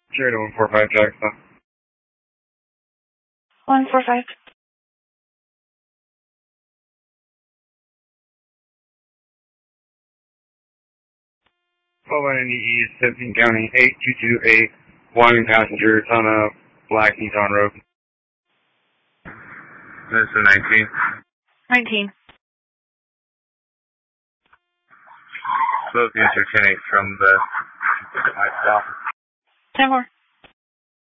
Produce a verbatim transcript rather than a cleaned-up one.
Zero to one four five Jackson. One four five. twelve ninety East, Seventeen County, eight two two eight. Wanting passengers on a black Nissan Road. This is nineteen. Nineteen. Close answer ten eight from the my stop. Ten four.